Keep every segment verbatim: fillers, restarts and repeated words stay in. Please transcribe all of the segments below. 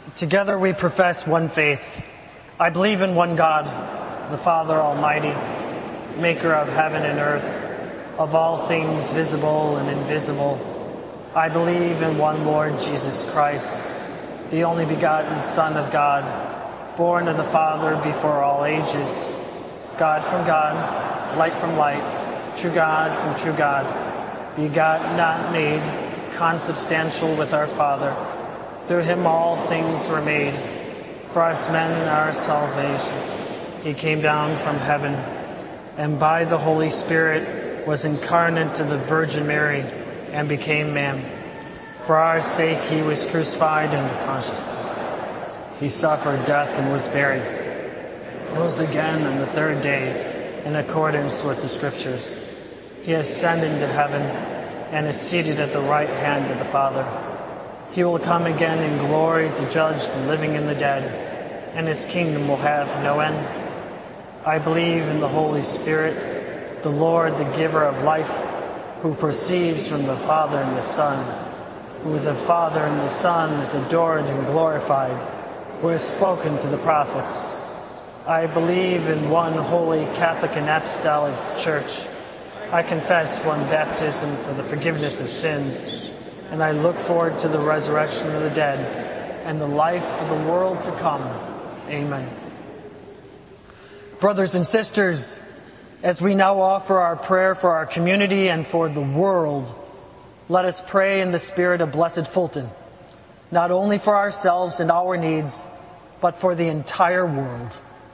Together we profess one faith. I believe in one God, the Father Almighty, maker of heaven and earth, of all things visible and invisible. I believe in one Lord Jesus Christ, the only begotten Son of God, born of the Father before all ages, God from God, light from light, true God from true God, begotten, not made, consubstantial with our Father. Through him all things were made. For us men our salvation. He came down from heaven, and by the Holy Spirit was incarnate of the Virgin Mary, and became man. For our sake he was crucified and Pontius Pilate. He suffered death and was buried. Rose again on the third day, in accordance with the Scriptures. He ascended into heaven, and is seated at the right hand of the Father. He will come again in glory to judge the living and the dead, and his kingdom will have no end. I believe in the Holy Spirit, the Lord, the giver of life, who proceeds from the Father and the Son, who with the Father and the Son is adored and glorified, who has spoken to the prophets. I believe in one holy Catholic and Apostolic Church. I confess one baptism for the forgiveness of sins, and I look forward to the resurrection of the dead and the life of the world to come. Amen. Brothers and sisters, as we now offer our prayer for our community and for the world, let us pray in the spirit of Blessed Fulton, not only for ourselves and our needs, but for the entire world.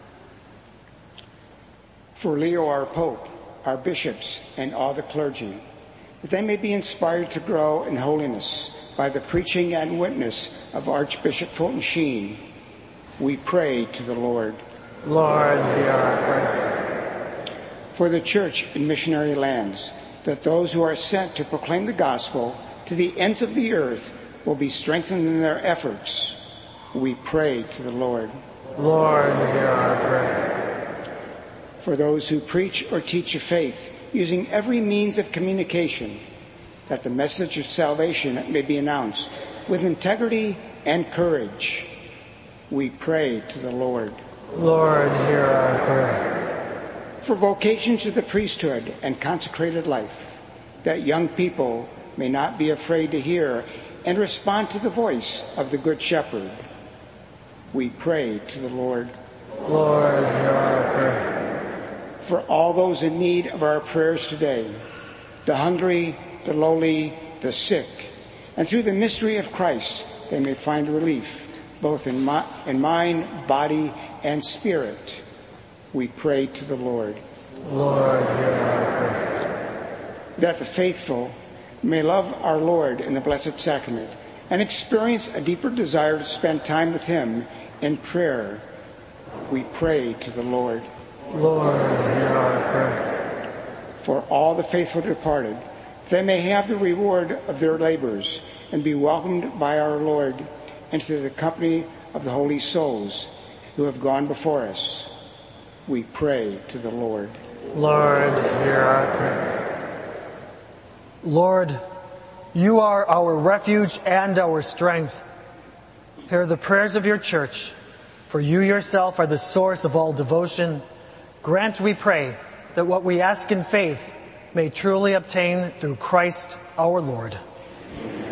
For Leo, our Pope, our bishops, and all the clergy, that they may be inspired to grow in holiness by the preaching and witness of Archbishop Fulton Sheen, we pray to the Lord. Lord, hear our prayer. For the Church in missionary lands, that those who are sent to proclaim the gospel to the ends of the earth will be strengthened in their efforts, we pray to the Lord. Lord, hear our prayer. For those who preach or teach a faith, using every means of communication, that the message of salvation may be announced with integrity and courage, we pray to the Lord. Lord, hear our prayer. For vocations to the priesthood and consecrated life, that young people may not be afraid to hear and respond to the voice of the Good Shepherd, we pray to the Lord. Lord, hear our prayer. For all those in need of our prayers today, the hungry, the lowly, the sick, and through the mystery of Christ, they may find relief, both in, mi- in mind, body, and spirit, we pray to the Lord. Lord, hear our prayer. That the faithful may love our Lord in the Blessed Sacrament and experience a deeper desire to spend time with him in prayer, we pray to the Lord. Lord, hear our prayer. For all the faithful departed, they may have the reward of their labors and be welcomed by our Lord into the company of the holy souls who have gone before us, we pray to the Lord. Lord, hear our prayer. Lord, you are our refuge and our strength. Hear the prayers of your church, for you yourself are the source of all devotion. Grant, we pray, that what we ask in faith may truly obtain through Christ our Lord.